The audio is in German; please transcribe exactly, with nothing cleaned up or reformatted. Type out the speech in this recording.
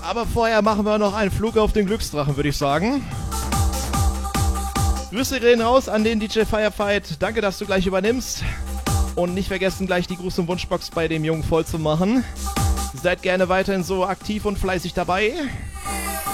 Aber vorher machen wir noch einen Flug auf den Glücksdrachen, würde ich sagen. Grüße gehen raus an den D J Firefight. Danke, dass du gleich übernimmst. Und nicht vergessen, gleich die Gruß- und Wunschbox bei dem Jungen voll zu machen. Seid gerne weiterhin so aktiv und fleißig dabei.